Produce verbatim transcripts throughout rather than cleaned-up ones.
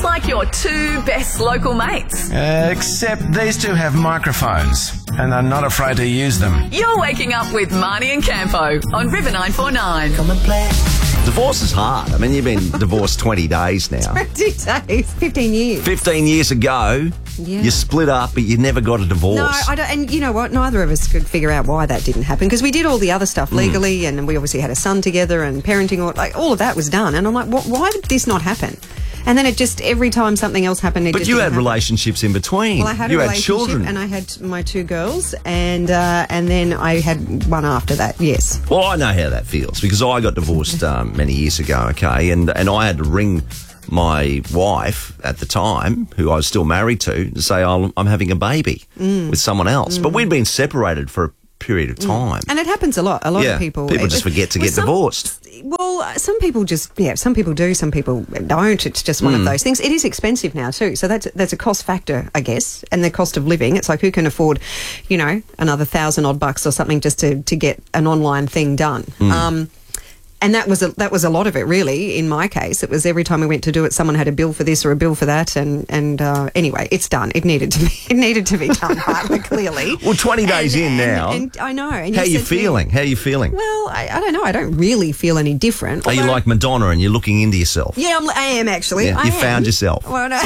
just like your two best local mates. Uh, except these two have microphones and are not afraid to use them. You're waking up with Marnie and Campo on River nine four nine. Come and play. Divorce is hard. I mean, you've been divorced twenty days now. twenty days, fifteen years. fifteen years ago, Yeah. you split up, but you never got a divorce. No, I don't. And you know what? Neither of us could figure out why that didn't happen because we did all the other stuff legally, mm. and we obviously had a son together, and parenting, all like all of that was done. And I'm like, what, why did this not happen? And then it just every time something else happened, it but just you didn't had happen. relationships in between. Well, I had you a had relationship, children, and I had my two girls, and uh, and then I had one after that. Yes. Well, I know how that feels because I got divorced um, many years ago. Okay, and and I had to ring my wife at the time, who I was still married to, to say, oh, I'm having a baby mm. with someone else. Mm. But we'd been separated for a period of time. Mm. And it happens a lot. A lot yeah, of people... People it, just forget to well, get some, divorced. Well, some people just... Yeah, some people do, some people don't. It's just one mm. of those things. It is expensive now too. So that's, that's a cost factor, I guess. And the cost of living. It's like who can afford, you know, another thousand odd bucks or something just to, to get an online thing done. Mm. Um And that was a, that was a lot of it, really. In my case, it was every time we went to do it, someone had a bill for this or a bill for that, and and uh, anyway, it's done. It needed to be it needed to be done, right? Clearly. Well, twenty days and, in and, now. and I know. And how are you said to me- feeling? How are you feeling? Well, I, I don't know. I don't really feel any different. Are you although- like Madonna and you're looking into yourself? Yeah, I'm, I am actually. Yeah, I you am. found yourself. Well, no.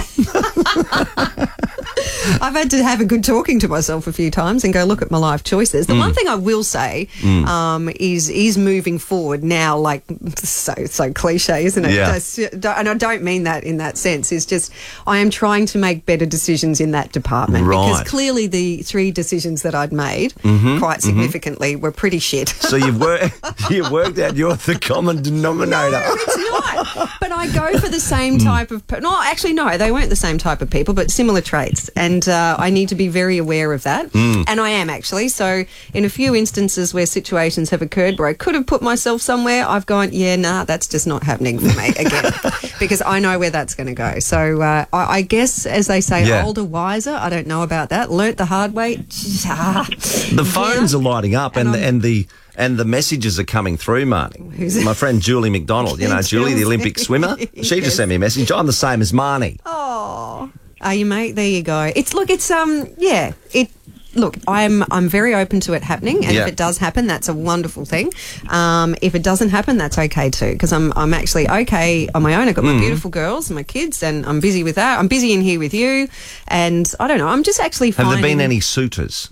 I've had to have a good talking to myself a few times and go look at my life choices. The Mm. one thing I will say Mm. um, is is moving forward now, like so so cliche, isn't it? Yeah. Just- and I don't mean that in that sense. It's just I am trying to make better decisions in that department Right. because clearly the three decisions that I'd made Mhm, quite mhm. significantly were pretty shit. So you've worked, you've worked out you're the common denominator. No, it's not. But I go for the same type of... pe- No, actually, no, they weren't the same type of people, but similar traits. And uh, I need to be very aware of that. Mm. And I am, actually. So in a few instances where situations have occurred where I could have put myself somewhere, I've gone, yeah, nah, that's just not happening for me again. Because I know where that's going to go. So uh, I, I guess, as they say, Yeah. older, wiser. I don't know about that. Learnt the hard way. Ah. The phones Yeah. are lighting up, and And and, I'm- the, and the and the messages are coming through, Marnie. Who's My friend Julie McDonald, you know, Julie, the Jules. Olympic swimmer. She Yes. just sent me a message. I'm the same as Marnie. Oh, are you, mate? There you go. It's look, it's um, yeah, it. Look, I'm I'm very open to it happening, and Yeah. if it does happen, that's a wonderful thing. Um, if it doesn't happen, that's okay too, because I'm I'm actually okay on my own. I've got Mm. my beautiful girls and my kids, and I'm busy with that. I'm busy in here with you, and I don't know. I'm just actually Have finding... there been any suitors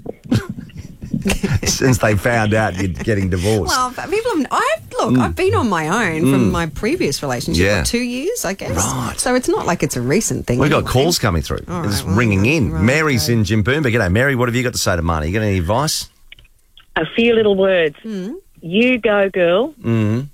since they found out you're getting divorced? Well, but people have. I've look. I've been on my own from my previous relationship Yeah. for two years, I guess. Right. So it's not like it's a recent thing. We've got anyway. calls coming through. All It's right, well, ringing in. right, Mary's okay. in Jimboomba. G'day, Mary. What have you got to say to Marnie? You got any advice? A few little words. Mm. You go, girl. Mm.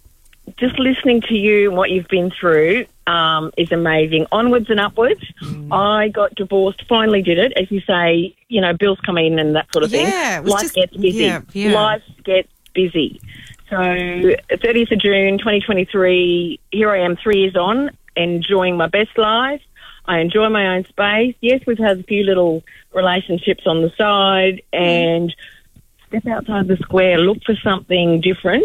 Just listening to you and what you've been through um, is amazing. Onwards and upwards. Mm. I got divorced, finally did it. As you say, you know, bills come in and that sort of Yeah, it thing. was Life just- gets busy. yeah, yeah. Life gets busy. So thirtieth of June twenty twenty-three, here I am three years on, enjoying my best life. I enjoy my own space. Yes, we've had a few little relationships on the side, and step outside the square, look for something different,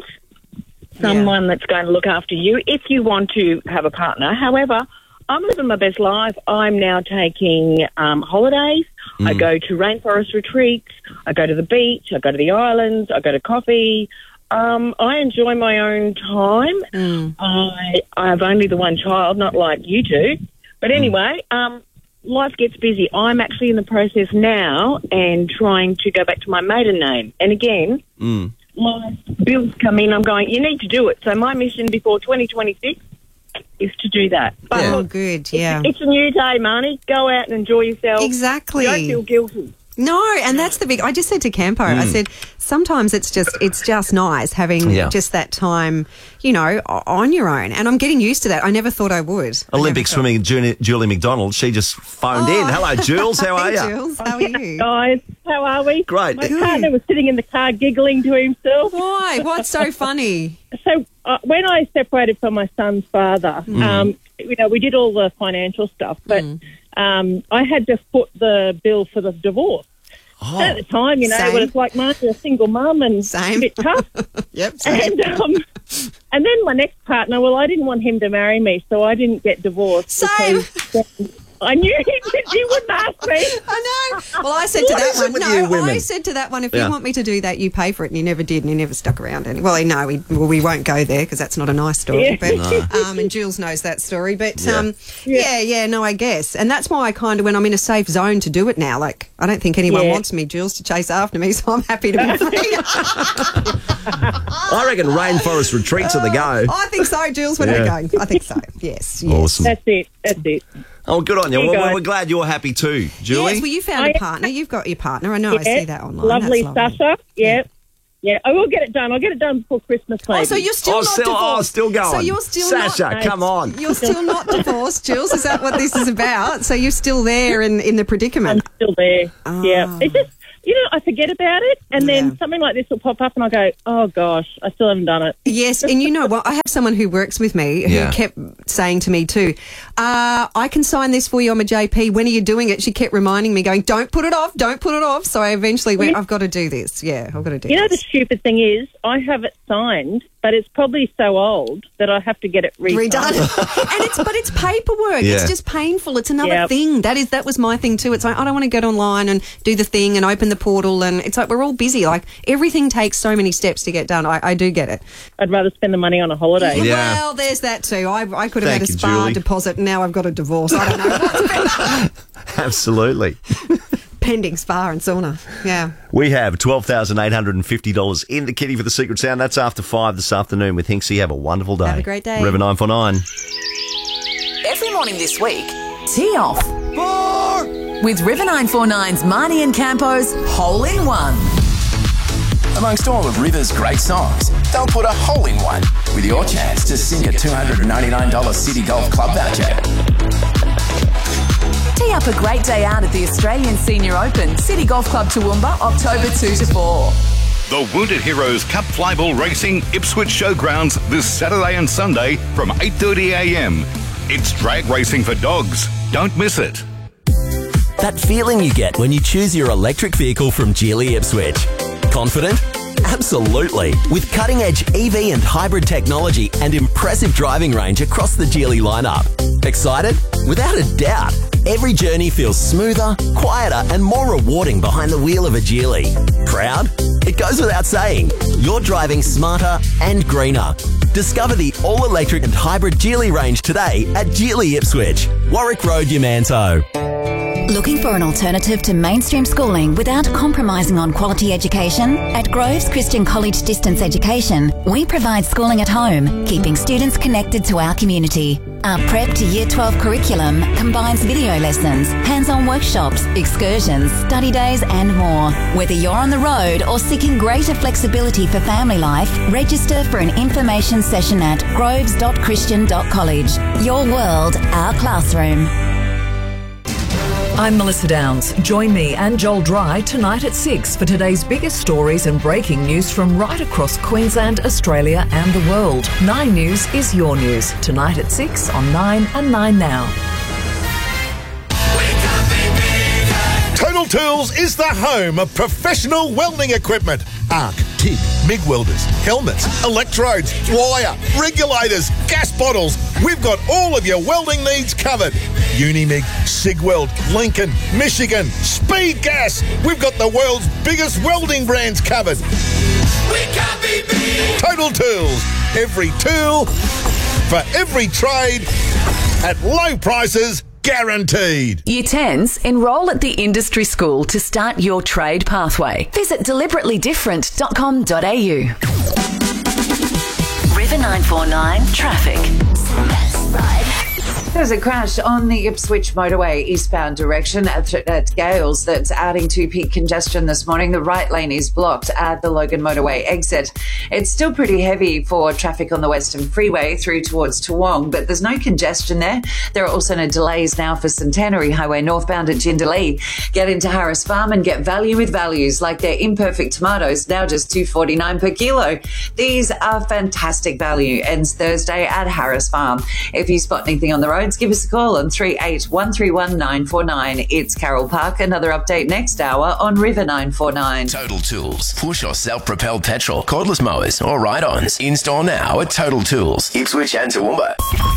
someone that's going to look after you if you want to have a partner. However, I'm living my best life. I'm now taking um, holidays. I Mm. go to rainforest retreats. I go to the beach. I go to the islands. I go to coffee. Um, I enjoy my own time. Mm. I I have only the one child, not like you two. But anyway, um, life gets busy. I'm actually in the process now and trying to go back to my maiden name. And again, Mm. my bills come in. I'm going, you need to do it. So my mission before twenty twenty-six is to do that. But Oh, look, good. Yeah. it's a new day, Marnie. Go out and enjoy yourself. Exactly. Don't feel guilty. No, and that's the big. I just said to Campo, I said sometimes it's just it's just nice having Yeah. just that time, you know, o- on your own. And I'm getting used to that. I never thought I would. I Olympic never thought- swimming Julie, Julie McDonald, she just phoned Oh. in. Hello, Jules. How are Hey, you? Jules, how are you? Guys, how are we? Great. My Good. partner was sitting in the car giggling to himself. Why? What's so funny? So uh, when I separated from my son's father, Mm. um, you know, we did all the financial stuff, but Mm. um, I had to foot the bill for the divorce. Oh, At the time, you know, Same. when it's like Martha, a single mum and Same. a bit tough. Yep. same. And um, and then my next partner, well, I didn't want him to marry me, so I didn't get divorced. Same. Because I knew he, he wouldn't ask me. I know. Well, I said to What that is it one, with no, you women? I said to that one, if Yeah. you want me to do that, you pay for it. And he never did, and he never stuck around. Any. Well, no, we, well, we won't go there because that's not a nice story. Yeah. But No. um, and Jules knows that story. But Yeah. um, yeah. yeah, no, I guess, and that's why I kind of when I'm in a safe zone to do it now. Like I don't think anyone Yeah. wants me, Jules, to chase after me, so I'm happy to be free. I reckon rainforest retreats are the go. I think so, Jules. Where are Yeah. we going? I think so. Yes. yes. Awesome. That's it. That's it. Oh, good on you. Hey, Well, guys. we're glad you're happy too, Julie. Yes, well, you found a I- partner. You've got your partner. I know. I see that online. Lovely, That's lovely. Sasha. Yeah. Yeah, I will get it done. I'll get it done before Christmas, maybe. Oh, so you're still Oh, not still, divorced. oh, still going. So you're still Sasha, not. come on. You're still not divorced, Jules. Is that what this is about? So you're still there in, in the I'm predicament. still there. Ah. Yeah. It's just, you know, I forget about it, and Yeah. then something like this will pop up, and I go, oh, gosh, I still haven't done it. Yes, and you know what? I have someone who works with me who Yeah. kept saying to me too, uh, I can sign this for you. I'm a J P. When are you doing it? She kept reminding me, going, don't put it off, don't put it off. So I eventually went, I've got to do this. Yeah, I've got to do You know, the this. stupid thing is, I have it signed, but it's probably so old that I have to get it redone. Redone. and it's but it's paperwork. Yeah. It's just painful. It's another Yep. thing. That is that was my thing too. It's like I don't want to get online and do the thing and open the portal, and it's like we're all busy. Like everything takes so many steps to get done. I, I do get it. I'd rather spend the money on a holiday. Yeah. Well, there's that too. I, I could have Thank had a you, spa Julie. deposit, and now I've got a divorce. I don't know. Absolutely. Pending spa and sauna. Yeah. We have twelve thousand eight hundred fifty dollars in the kitty for the Secret Sound. That's after five this afternoon with Hinksy. Have a wonderful day. Have a great day. River nine four nine. Every morning this week, tee off. With River nine four nine's Marnie and Campo's Hole in One. Amongst all of River's great songs, they'll put a hole in one with your chance to sink a two hundred ninety-nine dollars City Golf Club voucher. Tee up a great day out at the Australian Senior Open, City Golf Club Toowoomba, October two to four. The Wounded Heroes Cup Flyball Racing Ipswich Showgrounds this Saturday and Sunday from eight thirty a m. It's drag racing for dogs. Don't miss it. That feeling you get when you choose your electric vehicle from Geely Ipswich. Confident? Absolutely. With cutting-edge E V and hybrid technology and impressive driving range across the Geely lineup. Excited? Without a doubt. Every journey feels smoother, quieter and more rewarding behind the wheel of a Geely. Proud? It goes without saying. You're driving smarter and greener. Discover the all-electric and hybrid Geely range today at Geely Ipswich, Warwick Road, Yamanto. Looking for an alternative to mainstream schooling without compromising on quality education? At Groves Christian College Distance Education, we provide schooling at home, keeping students connected to our community. Our Prep to Year twelve curriculum combines video lessons, hands-on workshops, excursions, study days and more. Whether you're on the road or seeking greater flexibility for family life, register for an information session at groves dot christian dot college. Your world, our classroom. I'm Melissa Downs. Join me and Joel Dry tonight at six for today's biggest stories and breaking news from right across Queensland, Australia and the world. Nine News is your news. Tonight at six on Nine and Nine Now. Total Tools is the home of professional welding equipment. Arc, TIG, MIG welders, helmets, electrodes, wire, regulators, gas bottles. We've got all of your welding needs covered. Unimig, Sigweld, Lincoln, Michigan, Speed Gas. We've got the world's biggest welding brands covered. We can't be beat. Total Tools. Every tool for every trade at low prices. Guaranteed. Year tens, enrol at the industry school to start your trade pathway. Visit deliberately different dot com dot a u. River nine four nine traffic. There's a crash on the Ipswich motorway eastbound direction at, at Gales that's adding to peak congestion this morning. The right lane is blocked at the Logan motorway exit. It's still pretty heavy for traffic on the Western Freeway through towards Toowong, but there's no congestion there. There are also no delays now for Centenary Highway northbound at Jindalee. Get into Harris Farm and get value with values like their imperfect tomatoes, now just two dollars forty-nine per kilo. These are fantastic value. Ends Thursday at Harris Farm. If you spot anything on the road, roads, give us a call on three eight one three one nine four nine. It's Carol Park. Another update next hour on River nine four nine. Total Tools. Push or self-propelled petrol, cordless mowers or ride-ons. In-store now at Total Tools. Ipswich and Toowoomba.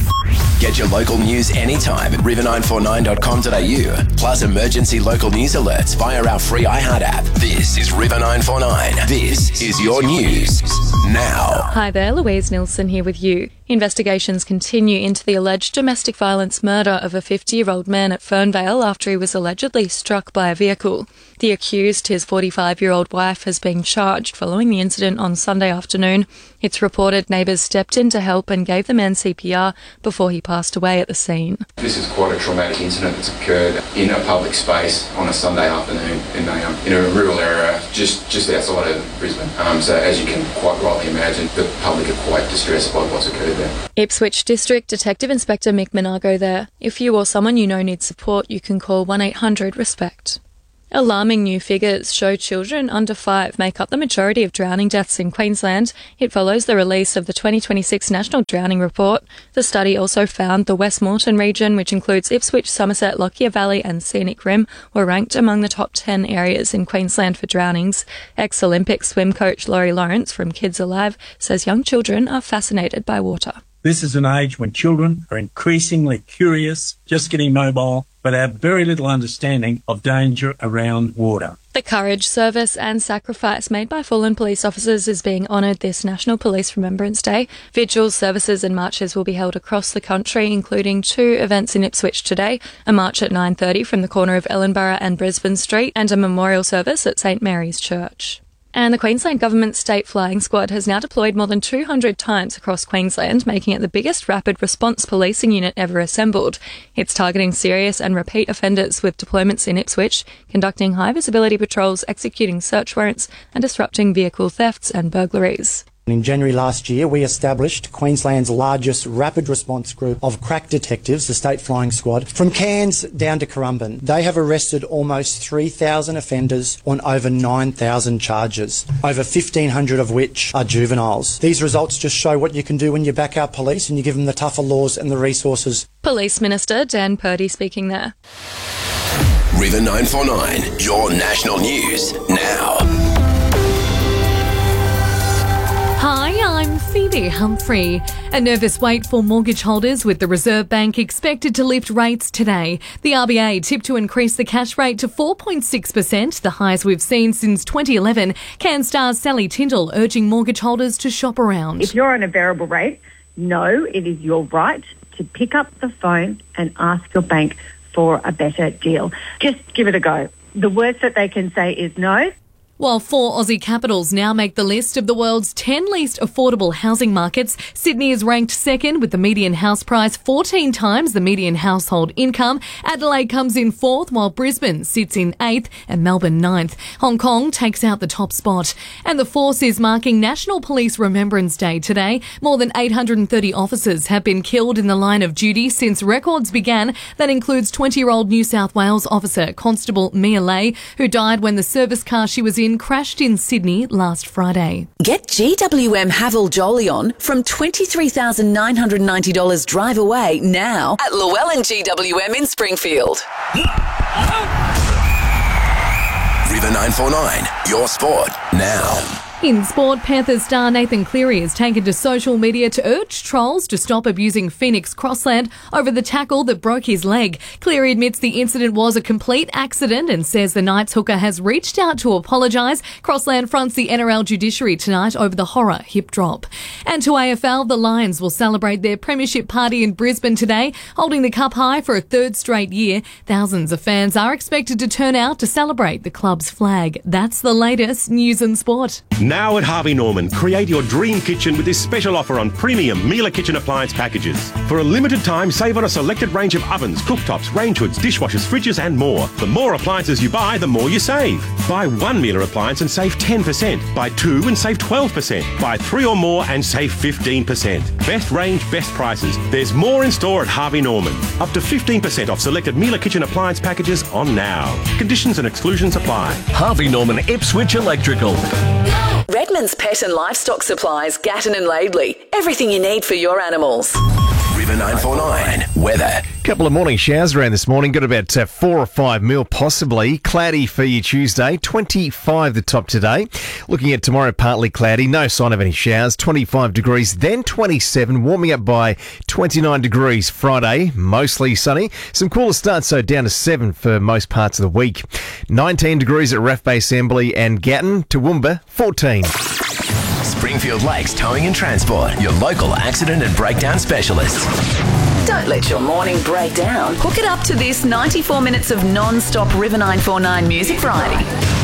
Get your local news anytime at river nine four nine dot com dot a u. Plus emergency local news alerts via our free iHeart app. This is River nine four nine. This is your news now. Hi there, Louise Nilsson here with you. Investigations continue into the alleged domestic violence murder of a fifty-year-old man at Fernvale after he was allegedly struck by a vehicle. The accused, his forty-five-year-old wife, has been charged following the incident on Sunday afternoon. It's reported neighbours stepped in to help and gave the man C P R before he passed away at the scene. This is quite a traumatic incident that's occurred in a public space on a Sunday afternoon in a, um, in a rural area just, just outside of Brisbane. Um, so as you can quite rightly imagine, the public are quite distressed by what's occurred there. Ipswich District Detective Inspector Mick Monago there. If you or someone you know needs support, you can call one eight hundred RESPECT. Alarming new figures show children under five make up the majority of drowning deaths in Queensland. It follows the release of the twenty twenty-six National Drowning Report. The study also found the West Moreton region, which includes Ipswich, Somerset, Lockyer Valley and Scenic Rim, were ranked among the top ten areas in Queensland for drownings. Ex-Olympic swim coach Laurie Lawrence from Kids Alive says young children are fascinated by water. This is an age when children are increasingly curious, just getting mobile, but have very little understanding of danger around water. The courage, service and sacrifice made by fallen police officers is being honoured this National Police Remembrance Day. Vigils, services and marches will be held across the country, including two events in Ipswich today, a march at nine thirty from the corner of Ellenborough and Brisbane Street and a memorial service at St Mary's Church. And the Queensland Government State Flying Squad has now deployed more than two hundred times across Queensland, making it the biggest rapid response policing unit ever assembled. It's targeting serious and repeat offenders with deployments in Ipswich, conducting high-visibility patrols, executing search warrants and disrupting vehicle thefts and burglaries. In January last year, we established Queensland's largest rapid response group of crack detectives, the State Flying Squad, from Cairns down to Currumbin. They have arrested almost three thousand offenders on over nine thousand charges, over fifteen hundred of which are juveniles. These results just show what you can do when you back our police and you give them the tougher laws and the resources. Police Minister Dan Purdy speaking there. River nine four nine, your national news now. Hi, I'm Phoebe Humphrey. A nervous wait for mortgage holders with the Reserve Bank expected to lift rates today. The R B A tipped to increase the cash rate to four point six percent, the highest we've seen since twenty eleven. CanStar's Sally Tyndall urging mortgage holders to shop around. If you're on a variable rate, no, it is your right to pick up the phone and ask your bank for a better deal. Just give it a go. The worst that they can say is no. While four Aussie capitals now make the list of the world's ten least affordable housing markets, Sydney is ranked second with the median house price fourteen times the median household income. Adelaide comes in fourth, while Brisbane sits in eighth and Melbourne ninth. Hong Kong takes out the top spot. And the Force is marking National Police Remembrance Day today. More than eight hundred thirty officers have been killed in the line of duty since records began. That includes twenty-year-old New South Wales officer Constable Mia Lay, who died when the service car she was in crashed in Sydney last Friday. Get G W M Haval Jolion from twenty-three thousand nine hundred ninety dollars drive away now at Llewellyn G W M in Springfield. River nine four nine, your sport now. In sport, Panthers star Nathan Cleary has taken to social media to urge trolls to stop abusing Phoenix Crossland over the tackle that broke his leg. Cleary admits the incident was a complete accident and says the Knights hooker has reached out to apologise. Crossland fronts the N R L judiciary tonight over the horror hip drop. And to A F L, the Lions will celebrate their premiership party in Brisbane today, holding the cup high for a third straight year. Thousands of fans are expected to turn out to celebrate the club's flag. That's the latest news and sport. Now at Harvey Norman, create your dream kitchen with this special offer on premium Miele kitchen appliance packages. For a limited time, save on a selected range of ovens, cooktops, range hoods, dishwashers, fridges and more. The more appliances you buy, the more you save. Buy one Miele appliance and save ten percent. Buy two and save twelve percent. Buy three or more and save fifteen percent. Best range, best prices. There's more in store at Harvey Norman. Up to fifteen percent off selected Miele kitchen appliance packages on now. Conditions and exclusions apply. Harvey Norman Ipswich Electrical. Redmond's Pet and Livestock Supplies, Gatton and Laidley. Everything you need for your animals. River nine four nine, weather. Couple of morning showers around this morning. Got about uh, four or five mil possibly. Cloudy for you Tuesday. twenty-five the top today. Looking at tomorrow, partly cloudy. No sign of any showers. twenty-five degrees, then twenty-seven. Warming up by twenty-nine degrees Friday. Mostly sunny. Some cooler starts, so down to seven for most parts of the week. nineteen degrees at Raff Bay Assembly and Gatton. Toowoomba, fourteen. Springfield Lakes Towing and Transport, your local accident and breakdown specialists. Don't let your morning break down. Hook it up to this ninety-four minutes of non-stop River nine four nine music variety.